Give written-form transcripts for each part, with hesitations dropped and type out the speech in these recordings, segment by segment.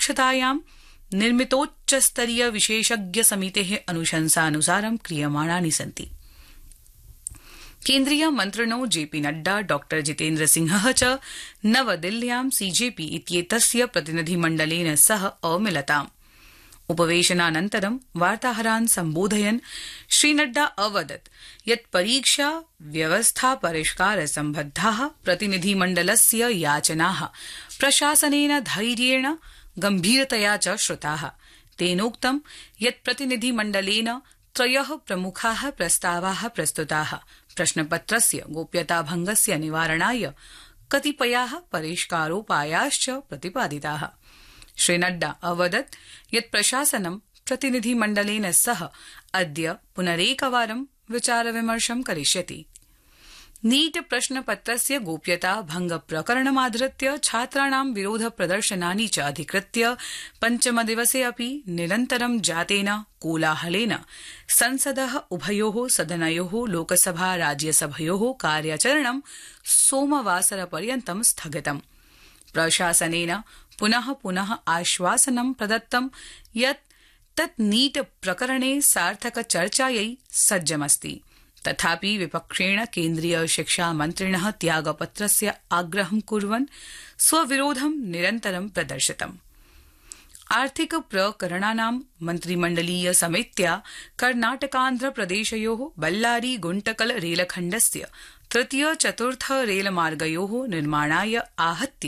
अध्यक्षतायां निर्मितोच्चस्तरीय विशेषज्ञ समितेः अनुशंसानुसारं क्रियमाणानि सन्ति। केन्द्रीय मन्त्रिणो जेपी नड्डा डॉ जितेन्द्र सिंहः च नवदिल्ल्यां सीजेपी इत्येतस्य प्रतिनिधिमण्डलेन सह अमिलताम्। उपवेशनानन्तरं वार्ताहरान् सम्बोधयन् श्रीनड्डा अवदत् यत् परीक्षा व्यवस्था परिष्कार सम्बद्धाः प्रतिनिधिमण्डलस्य याचनाः प्रशासनेन धैर्येण गम्भीरतया च श्रुताः। तेनोक्तं यत् प्रतिनिधिमण्डलेन 3 प्रमुखाः प्रस्तावाः प्रस्तुताः। प्रश्नपत्रस्य गोप्यताभङ्गस्य निवारणाय कतिपयाः परिष्कारोपायाश्च प्रतिपादिताः। श्रीनड्डा अवदत् यत् प्रशासनं प्रतिनिधिमण्डलेन सह अद्य पुनरेकवारं विचारविमर्शं करिष्यति। नीट प्रश्नपत्रस्य गोप्यता भंग प्रकरणमाधृत्य छात्राणां विरोध प्रदर्शनानि च अधिकृत्य पञ्चमदिवसे अपि निरन्तरं जातेन कोलाहलेन संसदः उभयोः सदनयोः लोकसभा राज्यसभयोः कार्याचरणं सोमवासरपर्यन्तं स्थगितम्। प्रशासनेन पुनः आश्वासनं प्रदत्तं यत् तत् नीट प्रकरणे सार्थक चर्चायै सज्जमस्ति। तथापि विपक्षेण केन्द्रीय शिक्षा मन्त्रिणः त्यागपत्रस्य आग्रहं कुर्वन् स्वविरोधं निरन्तरं प्रदर्शितम्। आर्थिक प्रकरणानां मन्त्रिमण्डलीय समित्या कर्णाटकान्ध्रप्रदेशयोः बल्लारी गुण्टकल रेलखण्डस्य तृतीय चतुर्थ रेलमार्गयोः निर्माणाय आहत्य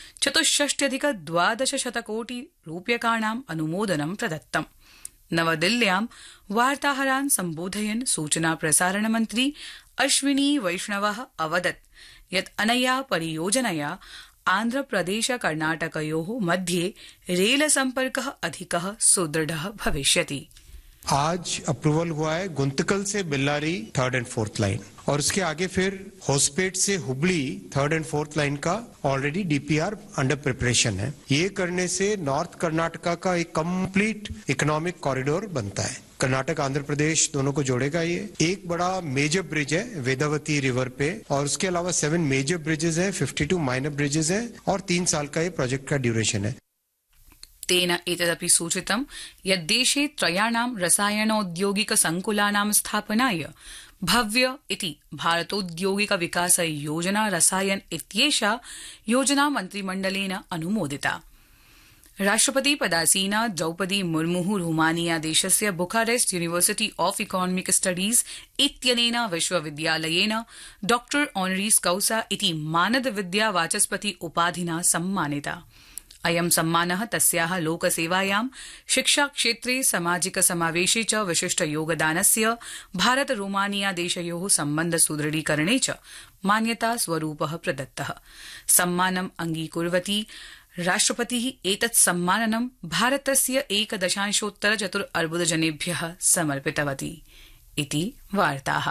64,1200 कोटि रूप्यकाणां अनुमोदनं प्रदत्तम्। नवदिल्ल्यां वार्ताहरान् सम्बोधयन् सूचना प्रसारण मन्त्री अश्विनी वैष्णवः अवदत् यत् अनया परियोजनया आन्ध्रप्रदेश कर्णाटकयोः मध्ये रेल सम्पर्कः अधिकः सुदृढः भविष्यति। आज अप्रूवल हुआ है गुंतकल से Bellary 3rd and 4th line और उसके आगे फिर होसपेट से Hubli 3rd and 4th line का ऑलरेडी डीपीआर अंडर प्रिपरेशन है। ये करने से नॉर्थ कर्नाटका का एक कंप्लीट इकोनॉमिक कॉरिडोर बनता है। कर्नाटक आंध्र प्रदेश दोनों को जोड़ेगा। ये एक बड़ा मेजर ब्रिज है वेदावती रिवर पे और उसके अलावा 7 मेजर ब्रिजेस हैं, 52 माइनर ब्रिजेस हैं और 3 साल का ये प्रोजेक्ट का ड्यूरेशन है। तेन एतदपि सूचितं यत् देशे 3 रसायनौद्योगिक संकुलानां स्थापनाय भव्य इति भारतौद्योगिक विकास योजना रसायन इत्येषा योजना मन्त्रिमण्डलेन अनुमोदिता। राष्ट्रपति पदासीना द्रौपदी मुर्मुः रोमानिया देशस्य Bucharest university of economic studies इत्यनेन विश्वविद्यालयेन डॉक्टर ऑनरीस कौसा इति मानद विद्या वाचस्पति उपाधिना सम्मानिता। अयं सम्मानः तस्याः लोकसेवायां शिक्षाक्षेत्रे सामाजिक समावेशे च विशिष्ट योगदानस्य भारत रोमानिया देशयोः सम्बन्ध सुदृढीकरणे च मान्यता स्वरूपः प्रदत्तः। सम्मानम् अंगीकुर्वती राष्ट्रपतिः एतत् सम्माननं भारतस्य 1.4 अर्बुदजनेभ्यः समर्पितवती इति वार्ताः।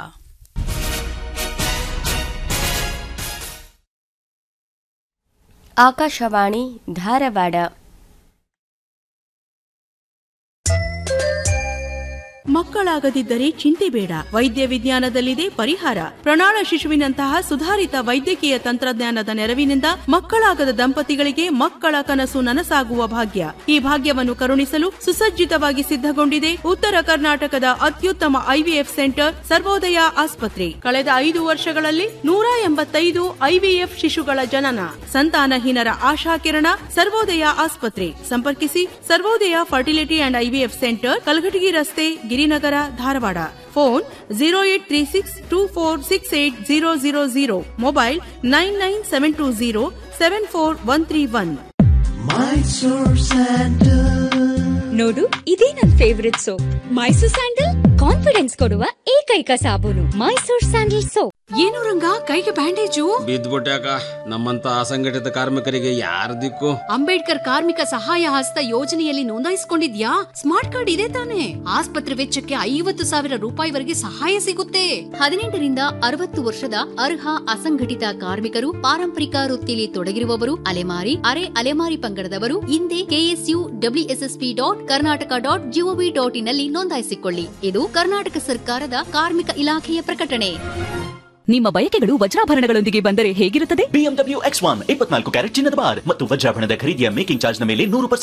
ಆಕಾಶವಾಣಿ ಧಾರವಾಡ. ಮಕ್ಕಳಾಗದಿದ್ದರೆ ಚಿಂತೆ ಬೇಡ, ವೈದ್ಯ ವಿಜ್ಞಾನದಲ್ಲಿದೆ ಪರಿಹಾರ. ಪ್ರಣಾಳ ಶಿಶುವಿನಂತಹ ಸುಧಾರಿತ ವೈದ್ಯಕೀಯ ತಂತ್ರಜ್ಞಾನದ ನೆರವಿನಿಂದ ಮಕ್ಕಳಾಗದ ದಂಪತಿಗಳಿಗೆ ಮಕ್ಕಳ ಕನಸು ನನಸಾಗುವ ಭಾಗ್ಯ. ಈ ಭಾಗ್ಯವನ್ನು ಕರುಣಿಸಲು ಸುಸಜ್ಜಿತವಾಗಿ ಸಿದ್ಧಗೊಂಡಿದೆ ಉತ್ತರ ಕರ್ನಾಟಕದ ಅತ್ಯುತ್ತಮ ಐವಿಎಫ್ ಸೆಂಟರ್ ಸರ್ವೋದಯ ಆಸ್ಪತ್ರೆ. ಕಳೆದ 5 ವರ್ಷಗಳಲ್ಲಿ 185 ಐವಿಎಫ್ ಶಿಶುಗಳ ಜನನ. ಸಂತಾನಹೀನರ ಆಶಾಕಿರಣ ಸರ್ವೋದಯ ಆಸ್ಪತ್ರೆ. ಸಂಪರ್ಕಿಸಿ ಸರ್ವೋದಯ fertility and IVF centre, Kalghatgi ರಸ್ತೆ, ಗಿರಿನಗರ, ಧಾರವಾಡ. ಫೋನ್ 0836246800. ಮೊಬೈಲ್ 9972074131. ನೋಡು, ಇದೇ ನನ್ favourite soap. Mysore sandal confidence ಕೊಡುವ ಏಕೈಕ ಸಾಬೂನು ಮೈಸೂರ್ ಸ್ಯಾಂಡಲ್ ಸೋಪ್. ಏನು ರಂಗ, ಕೈಗೆ ಬ್ಯಾಂಡೇಜು? ಬಿದ್ದ್ಬಿಟ್ಟಾಕ. ನಮ್ಮಂತ ಅಸಂಘಟಿತ ಕಾರ್ಮಿಕರಿಗೆ ಯಾರ ದಿಕ್ಕು? ಅಂಬೇಡ್ಕರ್ ಕಾರ್ಮಿಕ ಸಹಾಯ ಹಸ್ತ ಯೋಜನೆಯಲ್ಲಿ ನೋಂದಾಯಿಸಿಕೊಂಡಿದ್ಯಾ? ಸ್ಮಾರ್ಟ್ ಕಾರ್ಡ್ ಇದೆ ತಾನೆ? ಆಸ್ಪತ್ರೆ ವೆಚ್ಚಕ್ಕೆ 50,000 ರೂಪಾಯಿವರೆಗೆ ಸಹಾಯ ಸಿಗುತ್ತೆ. 18 ರಿಂದ 60 ವರ್ಷದ ಅರ್ಹ ಅಸಂಘಟಿತ ಕಾರ್ಮಿಕರು, ಪಾರಂಪರಿಕ ವೃತ್ತಿಯಲ್ಲಿ ತೊಡಗಿರುವವರು, ಅಲೆಮಾರಿ, ಅರೆ ಅಲೆಮಾರಿ ಪಂಗಡದವರು ಹಿಂದೆ KSUWSSP.Karnataka.gov.in ನಲ್ಲಿ ನೋಂದಾಯಿಸಿಕೊಳ್ಳಿ. ಇದು ಕರ್ನಾಟಕ ಸರ್ಕಾರದ ಕಾರ್ಮಿಕ ಇಲಾಖೆಯ ಪ್ರಕಟಣೆ. ನಿಮ್ಮ ಬಯಕೆಗಳು ವಜ್ರಾಭರಣಗಳೊಂದಿಗೆ ಬಂದರೆ ಹೇಗಿರುತ್ತದೆ? BMW X1 24 ಕ್ಯಾರೆಟ್ ಚಿನ್ನದ ಬಾರ್ ಮತ್ತು ವಜ್ರಾಭರಣದ ಖರೀದಿಯ ಮೇಕಿಂಗ್ ಚಾರ್ಜ್ ನ ಮೇಲೆ 100%